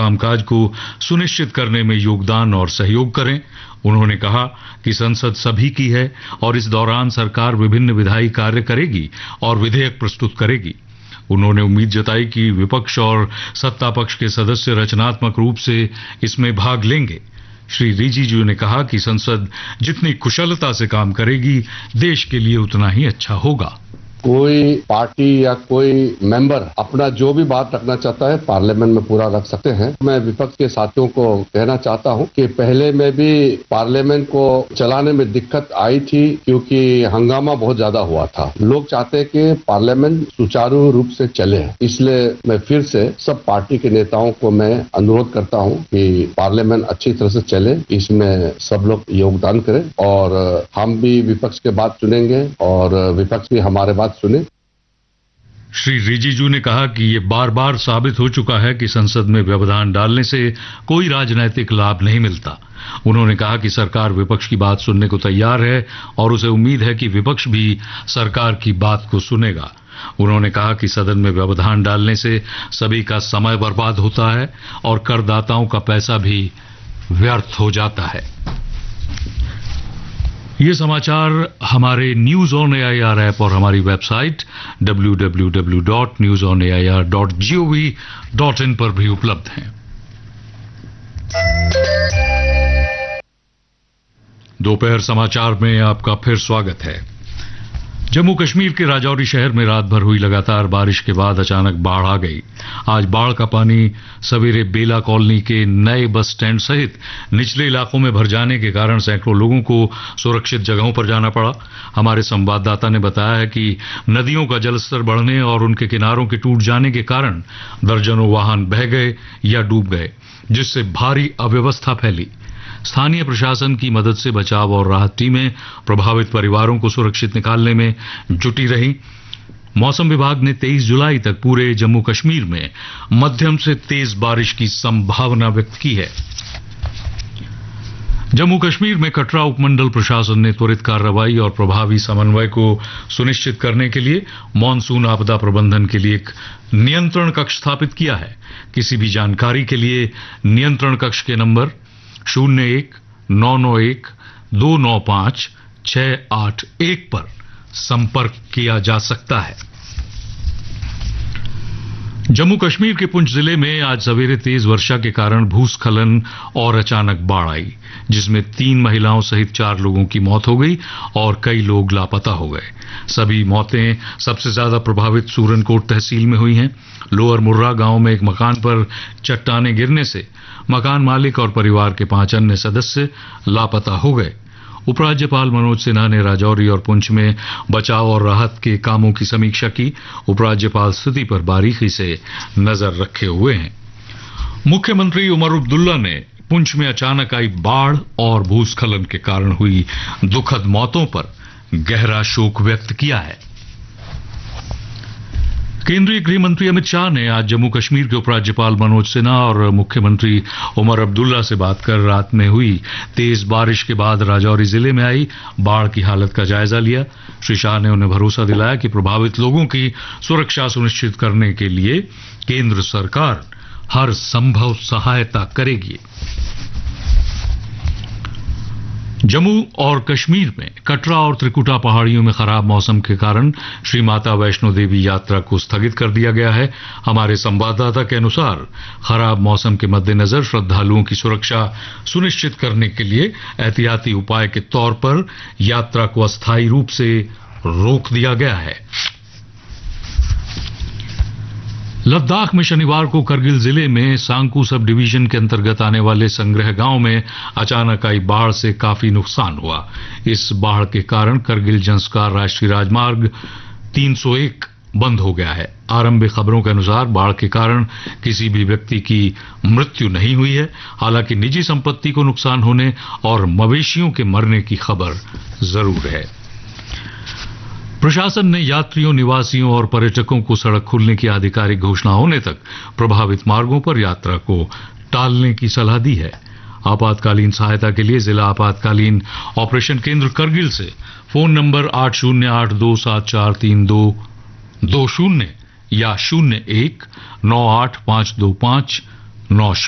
कामकाज को सुनिश्चित करने में योगदान और सहयोग करें। उन्होंने कहा कि संसद सभी की है और इस दौरान सरकार विभिन्न विधायी कार्य करेगी और विधेयक प्रस्तुत करेगी। उन्होंने उम्मीद जताई कि विपक्ष और सत्ता पक्ष के सदस्य रचनात्मक रूप से इसमें भाग लेंगे। श्री रिजिजू ने कहा कि संसद जितनी कुशलता से काम करेगी, देश के लिए उतना ही अच्छा होगा। कोई पार्टी या कोई मेंबर अपना जो भी बात रखना चाहता है पार्लियामेंट में पूरा रख सकते हैं। मैं विपक्ष के साथियों को कहना चाहता हूं कि पहले में भी पार्लियामेंट को चलाने में दिक्कत आई थी क्योंकि हंगामा बहुत ज्यादा हुआ था। लोग चाहते हैं कि पार्लियामेंट सुचारू रूप से चले, इसलिए मैं फिर से सब पार्टी के नेताओं को मैं अनुरोध करता हूं कि पार्लियामेंट अच्छी तरह से चले, इसमें सब लोग योगदान करें और हम भी विपक्ष के बात सुनेंगे और विपक्ष भी हमारे बात सुने। श्री रिजिजू ने कहा कि ये बार बार साबित हो चुका है कि संसद में व्यवधान डालने से कोई राजनीतिक लाभ नहीं मिलता। उन्होंने कहा कि सरकार विपक्ष की बात सुनने को तैयार है और उसे उम्मीद है कि विपक्ष भी सरकार की बात को सुनेगा। उन्होंने कहा कि सदन में व्यवधान डालने से सभी का समय बर्बाद होता है और करदाताओं का पैसा भी व्यर्थ हो जाता है। ये समाचार हमारे न्यूज ऑन एआईआर ऐप और हमारी वेबसाइट www.newsonair.gov.in पर भी उपलब्ध हैं। दोपहर समाचार में आपका फिर स्वागत है। जम्मू कश्मीर के राजौरी शहर में रात भर हुई लगातार बारिश के बाद अचानक बाढ़ आ गई। आज बाढ़ का पानी सवेरे बेला कॉलोनी के नए बस स्टैंड सहित निचले इलाकों में भर जाने के कारण सैकड़ों लोगों को सुरक्षित जगहों पर जाना पड़ा। हमारे संवाददाता ने बताया है कि नदियों का जलस्तर बढ़ने और उनके किनारों के टूट जाने के कारण दर्जनों वाहन बह गए या डूब गए, जिससे भारी अव्यवस्था फैली। स्थानीय प्रशासन की मदद से बचाव और राहत टीमें प्रभावित परिवारों को सुरक्षित निकालने में जुटी रही। मौसम विभाग ने 23 जुलाई तक पूरे जम्मू कश्मीर में मध्यम से तेज बारिश की संभावना व्यक्त की है। जम्मू कश्मीर में कटरा उपमंडल प्रशासन ने त्वरित कार्रवाई और प्रभावी समन्वय को सुनिश्चित करने के लिए मॉनसून आपदा प्रबंधन के लिए एक नियंत्रण कक्ष स्थापित किया है। किसी भी जानकारी के लिए नियंत्रण कक्ष के नंबर 01-991-295-681 पर संपर्क किया जा सकता है। जम्मू कश्मीर के पुंछ जिले में आज सवेरे तेज वर्षा के कारण भूस्खलन और अचानक बाढ़ आई, जिसमें 3 महिलाओं सहित 4 लोगों की मौत हो गई और कई लोग लापता हो गए। सभी मौतें सबसे ज्यादा प्रभावित सूरनकोट तहसील में हुई हैं। लोअर मुर्रा गांव में एक मकान पर चट्टानें गिरने से मकान मालिक और परिवार के 5 अन्य सदस्य लापता हो गए। उपराज्यपाल मनोज सिन्हा ने राजौरी और पुंछ में बचाव और राहत के कामों की समीक्षा की। उपराज्यपाल स्थिति पर बारीकी से नजर रखे हुए हैं। मुख्यमंत्री उमर अब्दुल्ला ने पुंछ में अचानक आई बाढ़ और भूस्खलन के कारण हुई दुखद मौतों पर गहरा शोक व्यक्त किया है। केंद्रीय गृह मंत्री अमित शाह ने आज जम्मू कश्मीर के उपराज्यपाल मनोज सिन्हा और मुख्यमंत्री उमर अब्दुल्ला से बात कर रात में हुई तेज बारिश के बाद राजौरी जिले में आई बाढ़ की हालत का जायजा लिया। श्री शाह ने उन्हें भरोसा दिलाया कि प्रभावित लोगों की सुरक्षा सुनिश्चित करने के लिए केंद्र सरकार हर संभव सहायता करेगी। जम्मू और कश्मीर में कटरा और त्रिकुटा पहाड़ियों में खराब मौसम के कारण श्री माता वैष्णो देवी यात्रा को स्थगित कर दिया गया है। हमारे संवाददाता के अनुसार खराब मौसम के मद्देनजर श्रद्धालुओं की सुरक्षा सुनिश्चित करने के लिए एहतियाती उपाय के तौर पर यात्रा को अस्थायी रूप से रोक दिया गया है। लद्दाख में शनिवार को करगिल जिले में सांकू सब डिवीजन के अंतर्गत आने वाले संग्रह गांव में अचानक आई बाढ़ से काफी नुकसान हुआ। इस बाढ़ के कारण करगिल जंस्कार राष्ट्रीय राजमार्ग 301 बंद हो गया है। आरंभिक खबरों के अनुसार बाढ़ के कारण किसी भी व्यक्ति की मृत्यु नहीं हुई है। हालांकि निजी संपत्ति को नुकसान होने और मवेशियों के मरने की खबर जरूर है। प्रशासन ने यात्रियों, निवासियों और पर्यटकों को सड़क खुलने की आधिकारिक घोषणा होने तक प्रभावित मार्गों पर यात्रा को टालने की सलाह दी है। आपातकालीन सहायता के लिए जिला आपातकालीन ऑपरेशन केंद्र करगिल से फोन नंबर 8082743220 या 01985259